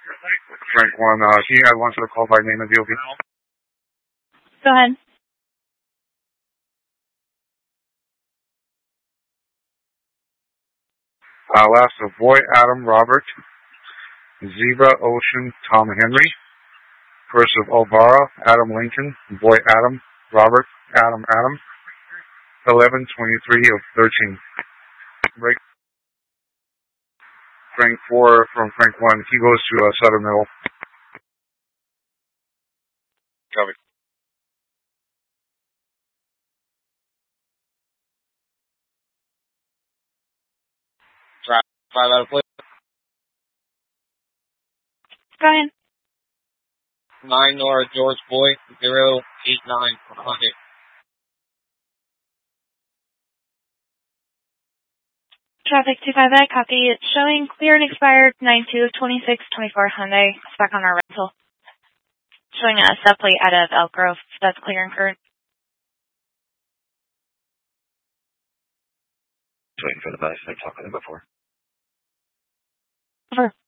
Frank 1, can you add one to the call by name of DOP? Go ahead. Last of Boy Adam Robert, Zebra Ocean Tom Henry, first of Obara Adam Lincoln, Boy Adam Robert Adam 11:23 of 13. Break. Frank 4 from Frank 1. He goes to Southern Middle. Copy. Drive 5 out of place. Go ahead. 9 Nora George Boy 089 for Hyundai. Traffic 258, copy. It's showing clear and expired 922624 Hyundai. It's back on our rental. Showing a subplate out of Elk Grove. That's clear and current. Just waiting for the bus. I talked with him before. Over.